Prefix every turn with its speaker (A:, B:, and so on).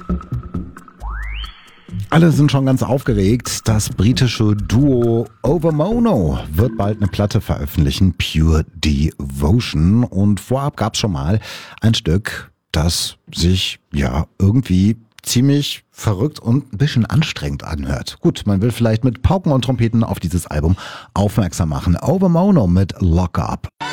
A: Alle sind schon ganz aufgeregt. Das britische Duo Overmono wird bald eine Platte veröffentlichen, Pure Devotion. Und vorab gab es schon mal ein Stück, das sich irgendwie ziemlich verrückt und ein bisschen anstrengend anhört. Gut, man will vielleicht mit Pauken und Trompeten auf dieses Album aufmerksam machen. Overmono mit Lock Up.